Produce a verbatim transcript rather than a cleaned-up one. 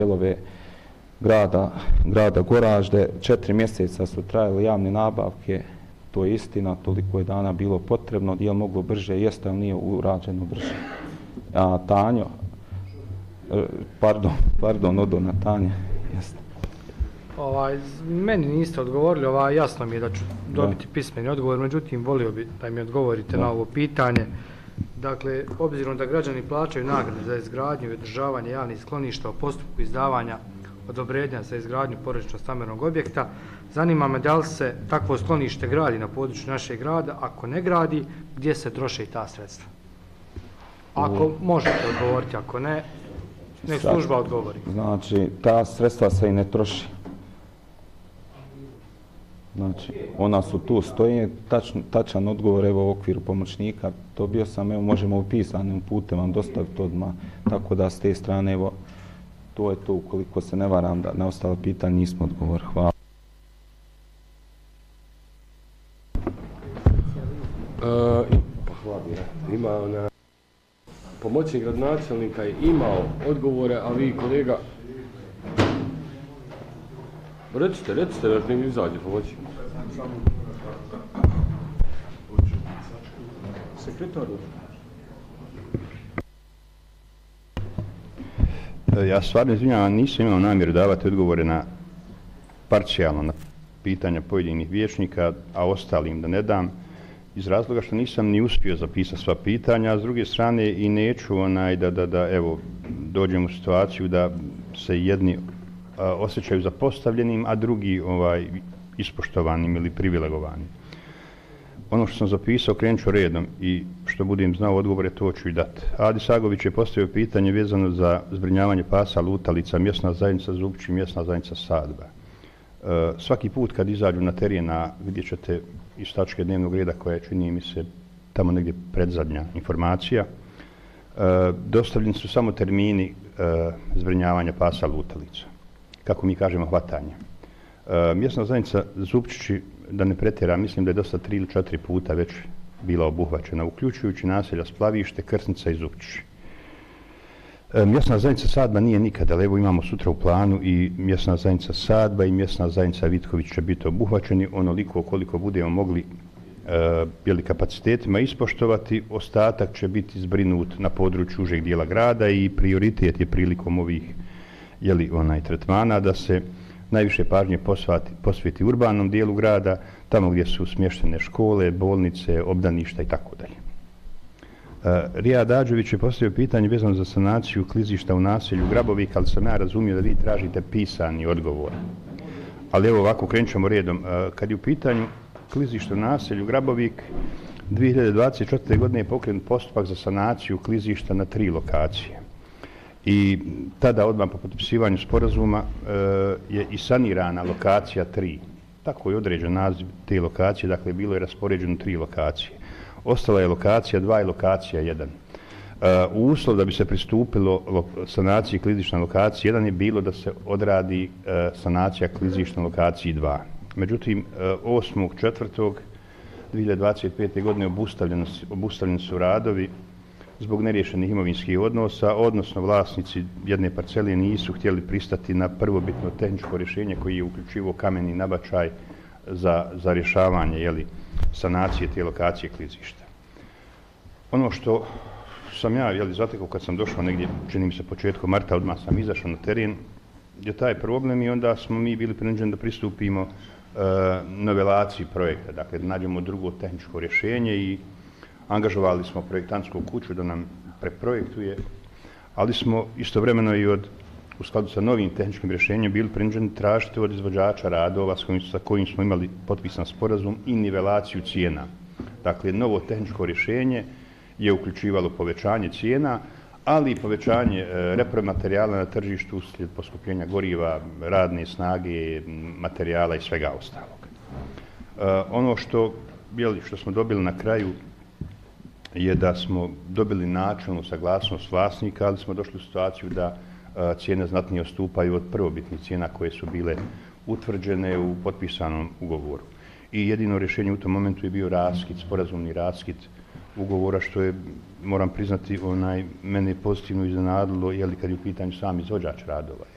dijelove grada, grada Goražde. Četiri mjeseca su trajale javne nabavke, to je istina, toliko je dana bilo potrebno, je li moglo brže, jeste li nije urađeno brže. A Tanjo, pardon, pardon, odo na Tanje, jeste. Ovaj, meni niste odgovorili, ovaj, jasno mi je da ću dobiti da. pismeni odgovor, međutim volio bi da mi odgovorite da. na ovo pitanje. Dakle, obzirom da građani plaćaju nagrade za izgradnju i održavanje javnih skloništa u postupku izdavanja odobrenja za izgradnju porodično-stambenog objekta, zanima me da li se takvo sklonište gradi na području našeg grada, ako ne gradi, gdje se troše i ta sredstva? Ako U... možete odgovoriti, ako ne, nek služba odgovori. Znači, ta sredstva se i ne troši. Znači, ona su tu, stoji tačan, tačan odgovor, evo u okviru pomoćnika, dobio sam, evo možemo u pisanim putem vam dostaviti odmah, tako da s te strane, evo, to je to, ukoliko se ne varam, da na ostalo pitanje nismo odgovor. Hvala. Uh, pa hvala, ima ona, pomoćnik gradonačelnika je imao odgovore, a vi kolega, recite, recite da ne izađe pomoćnik. Sekretar. Ja stvarno izvinjavam, nisam imao namjeru davati odgovore na parcijalno na pitanja pojedinih vijećnika, a ostalim da ne dam, iz razloga što nisam ni uspio zapisati sva pitanja, a s druge strane i neću onaj da, da, da evo, dođem u situaciju da se jedni a, osjećaju zapostavljenim, a drugi ovaj, ispoštovanim ili privilegovanim. Ono što sam zapisao krenut ću redom i što budem znao odgovore, to ću i dati. Adi Sagović je postavio pitanje vezano za zbrinjavanje pasa lutalica, mjesna zajednica Zupči, mjesna zajednica Sadba. E, svaki put kad izađu na terena, vidjet ćete iz tačke dnevnog reda koja je, čini mi se, tamo negdje predzadnja informacija, e, dostavljeni su samo termini e, zbrinjavanja pasa lutalica. Kako mi kažemo, hvatanje. E, mjesna zajednica Zupčići, da ne pretjera, mislim da je dosta tri ili četiri puta već bila obuhvaćena, uključujući naselja Splavište, Krsnica i Zupčići. E, mjesna zajednica Sadba nije nikada, ali evo imamo sutra u planu i mjesna zajednica Sadba i mjesna zajednica Vitković će biti obuhvaćeni onoliko koliko budemo mogli e, bili kapacitetima ispoštovati. Ostatak će biti zbrinut na području užeg dijela grada i prioritet je prilikom ovih jeli, onaj, tretmana da se najviše pažnje posvati, posveti urbanom dijelu grada, tamo gdje su smještene škole, bolnice, obdaništa i tako dalje. Rijad Ađović je postavio pitanje vezano za sanaciju klizišta u naselju Grabovik, ali sam ja razumio da vi tražite pisani odgovor. Ali evo ovako, krenut ćemo redom. Kad je u pitanju klizišta u naselju Grabovik, dvije hiljade dvadeset četvrte. godine je pokrenut postupak za sanaciju klizišta na tri lokacije. I tada odmah po potpisivanju sporazuma e, je i sanirana lokacija tri. Tako je određen naziv te lokacije, dakle bilo je raspoređeno tri lokacije. Ostala je lokacija dva i lokacija jedan. E, uslov da bi se pristupilo lo, sanaciji klizišta na lokaciji jedan je bilo da se odradi e, sanacija klizišta na lokaciji dva. Međutim, e, osmog četvrtog dvije hiljade dvadeset pete. godine obustavljeni, obustavljeni su radovi zbog neriješenih imovinskih odnosa, odnosno vlasnici jedne parcele nisu htjeli pristati na prvobitno tehničko rješenje koji je uključivo kameni nabačaj za, za rješavanje jeli, sanacije te lokacije klizišta. Ono što sam ja jeli, zatekao kad sam došao negdje, čini mi se početkom marta, odmah sam izašao na teren, je taj problem i onda smo mi bili prinuđeni da pristupimo e, novelaciji projekta, dakle da nađemo drugo tehničko rješenje i angažovali smo projektantsku kuću da nam preprojektuje, ali smo istovremeno i od, u skladu sa novim tehničkim rješenjem bili prinuđeni tražiti od izvođača radova s kojim, sa kojim smo imali potpisan sporazum i nivelaciju cijena. Dakle, novo tehničko rješenje je uključivalo povećanje cijena, ali i povećanje e, repromaterijala na tržištu uslijed poskupljenja goriva, radne snage, materijala i svega ostalog. E, ono što, jeli, što smo dobili na kraju je da smo dobili načelnu saglasnost vlasnika, ali smo došli u situaciju da a, cijene znatnije odstupaju od prvobitnih cijena koje su bile utvrđene u potpisanom ugovoru. I jedino rješenje u tom momentu je bio raskid, sporazumni raskid ugovora, što je, moram priznati, onaj, mene pozitivno iznenadilo, jeli kad je u pitanju sam izvođač radova.